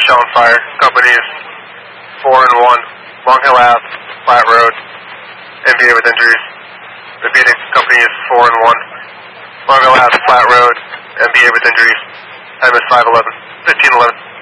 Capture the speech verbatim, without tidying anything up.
shell and fire. Company is four and one. Long Hill Ave, Flat Road. M B A with injuries. Repeating, company is four and one. Long Hill Ave, Flat Road. M B A with injuries. M is five eleven. fifteen eleven.